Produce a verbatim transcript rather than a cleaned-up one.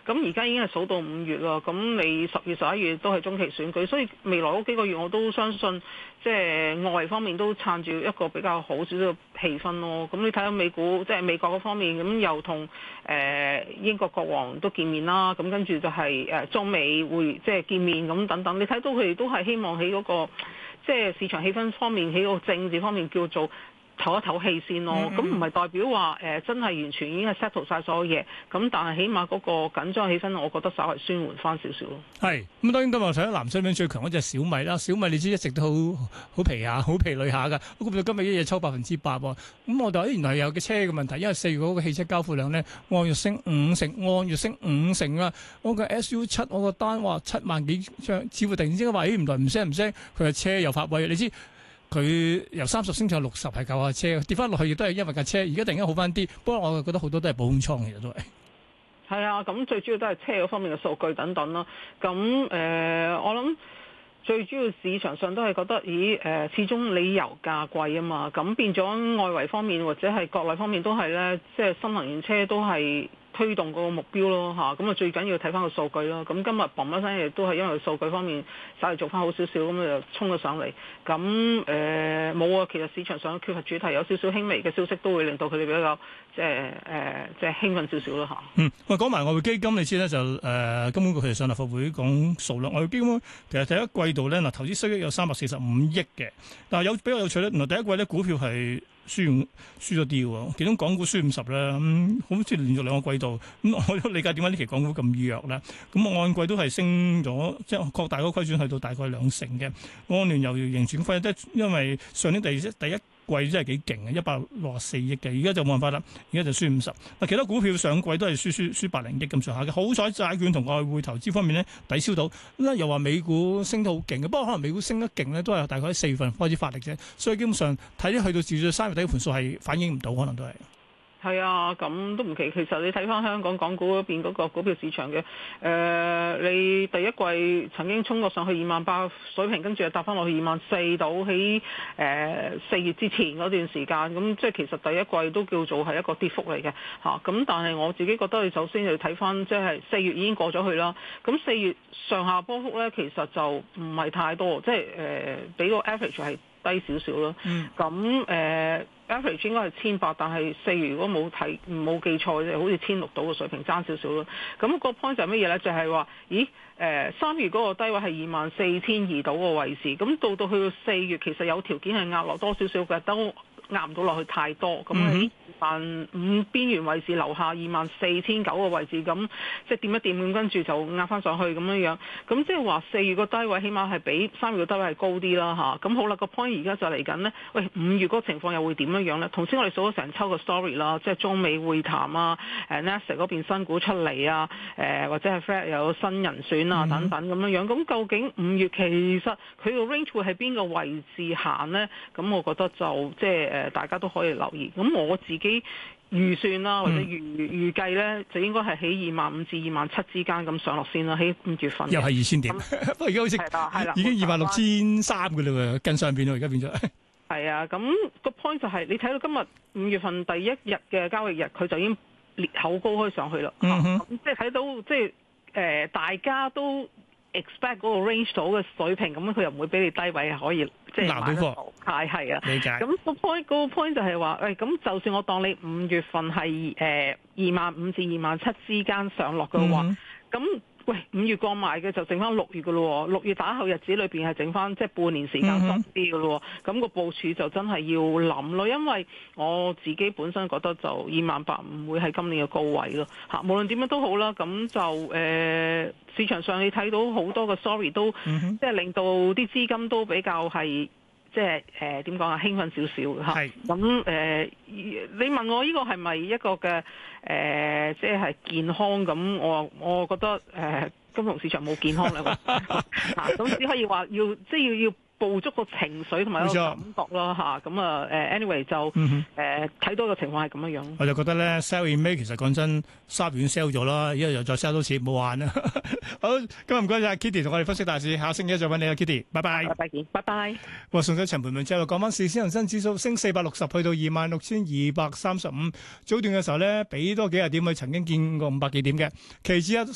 咁而家已經係數到五月啦，咁你十月十一月都係中期選舉，所以未來嗰幾個月我都相信，即係外圍方面都撐住一個比較好少少嘅氣氛咯。咁你睇下美股，即係美國嗰方面，咁又同誒英國國王都見面啦，咁跟住就係誒中美會即係見面咁等等，你睇到佢哋都係希望喺嗰個即係市場氣氛方面，喺個政治方面叫做唞一唞氣先咯，咁唔係代表話誒、呃、真係完全已經係 settle 曬所有嘢，咁但係起碼嗰個緊張氣氛，我覺得稍微舒緩翻少少咯。係， 咁當然今日睇到藍籌裏面最強嗰隻小米啦，小米你知一直都好好皮下，好疲累下㗎，估唔到今日一夜抽百分之八喎。咁我哋原來係有嘅車嘅問題，因為四月嗰個汽車交付量咧按月升五成，按月升五成啊！我個 S U 七我個單話七萬幾張，似乎突然之間話咦唔來唔聲唔聲，佢嘅車又發威，你知。佢由三十升上六十係舊架車，跌翻落去亦都係因為架車，而家突然間好翻啲。不過我覺得好多都係保空倉，其實都係。 係啊，咁最主要都係車嗰方面嘅數據等等咯。咁誒、呃，我諗最主要市場上都係覺得，咦誒、呃，始終你油價貴啊嘛，咁變咗外圍方面或者係國內方面都係咧，即係新能源車都係推動嗰個目標咯嚇，咁啊最緊要睇翻個數據咯。咁今日嘣一聲亦都係因為數據方面稍微做翻好少少，咁就衝咗上嚟。咁誒冇啊，其實市場上缺乏主題，有少少輕微嘅消息都會令到佢哋比較即係誒即係興奮少少咯嚇。 嗯，喂，講埋外匯基金，你知咧就誒、呃、金管局其實上立法會講數啦。外匯基金其實第一季度咧嗱投資收益有三百四十五億嘅，但係有比較有趣咧，原來第一季咧股票係輸輸咗啲喎，其中港股輸五十啦，咁好似連續兩個季度，咁我都理解點解呢期港股咁弱啦。咁我按季都係升咗，即係擴大嗰個虧損去到大概兩成嘅，按年又盈轉虧，即係因為上年第第一季真係幾勁嘅，一百六十四億嘅，而家就冇辦法啦，而家就輸五十。嗱，其他股票上季都係輸輸輸百零億咁上下嘅，好彩債券同外匯投資方面咧抵消到。咁又話美股升得好勁嘅，不過可能美股升得勁咧都係大概喺四月份開始發力啫，所以基本上睇去到至到三月底盤數係反映唔到，可能都係。 係啊，咁都唔奇。其實你睇翻香港港股嗰邊嗰個股票市場嘅，誒、呃，你第一季曾經衝過上去二萬八水平，跟住又搭翻落去二萬四到喺誒四月之前嗰段時間，咁即係其實第一季都叫做係一個跌幅嚟嘅嚇。咁但係我自己覺得，你首先要睇翻即係四月已經過咗去啦。咁四月上下波幅咧，其實就唔係太多，即係誒俾個 average 係低少少咯。咁誒、嗯。average 應該係千八，但係四月如果冇睇冇記錯，就好似千六到嘅水平爭少少咯。咁個 point 就係乜嘢咧？就係、是、話，咦誒三月嗰個低位係二萬四千二到個位置，咁到到去到四月，其實有條件係壓落多少少嘅，都壓唔到落去太多。咁喺二萬五邊緣位置樓下二萬四千九個位置，咁即係掂一掂咁，跟住就壓翻上去咁樣樣。咁即係話四月個低位起碼係比三月個低位係高啲啦嚇。咁好啦，個 point 而家就嚟緊呢。喂，五月嗰個情況又會點樣樣咧？頭先我哋數咗成抽個 story 啦，即係中美會談啊，誒 Nasdaq 嗰邊新股出嚟啊，誒或者係 Fed 有新人選啊等等咁樣樣。咁究竟五月其實佢個 range 會喺邊個位置行呢？咁我覺得就即係誒大家都可以留意。咁我自己預算啦，或者預預計咧，就應該係喺二萬五至二萬七之間咁上落先啦。喺五月份又係二千點，不過而家好似係啦，已經二萬六千三嘅啦喎，跟上邊咯，而家變咗。係啊，咁個 point 就係、是、你睇到今日五月份第一日嘅交易日，佢就已經裂口高開上去啦。咁、嗯哼啊、即係睇到即係誒、呃，大家都 expect 嗰個 range 到嘅水平，咁佢又唔會俾你低位可以即係買得到。係係啊，理解。咁個 point 嗰個 point 就係話，誒、哎、咁就算我當你五月份係誒二萬五至二萬七之間上落嘅話，咁、嗯。喂，五月過埋嘅就剩翻六月嘅咯喎，六月打後日子裏邊係剩翻即係半年時間多啲嘅咯喎，咁、嗯、個部署就真係要諗咯，因為我自己本身覺得就二萬八唔會係今年嘅高位咯嚇，無論點樣都好啦，咁就誒、呃、市場上你睇到好多嘅 sorry 都、嗯、即係令到啲資金都比較係。即係誒點講啊，興奮少少嚇。咁誒、呃，你問我呢個係咪一個嘅誒、呃，即係健康咁？我我覺得誒、呃，金融市場冇健康兩個嚇，咁只可以話要即係要要。捕捉個情緒同埋個感覺咯嚇，咁啊誒，anyway 就誒睇、呃、到個情況係咁樣樣。我就覺得咧 sell in May 其實講真，三月 sell 咗啦，依家又再 sell 多次，冇玩啦。好，今日唔該晒 Kitty 同我哋分析大市，下星期一再揾你啊 Kitty，拜拜。拜拜，拜拜。哇，送咗陳盤盤之後，講翻市，先恒生指數升四百六十，去到二萬六千二百三十五。早段嘅時候咧，俾多幾廿點，佢曾經見過五百幾點嘅。期指一